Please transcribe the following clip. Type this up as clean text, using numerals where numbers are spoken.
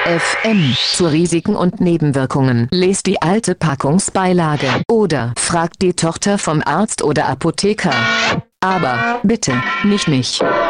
FM. Zu Risiken und Nebenwirkungen. Lest die alte Packungsbeilage. Oder fragt die Tochter vom Arzt oder Apotheker. Aber bitte, nicht mich.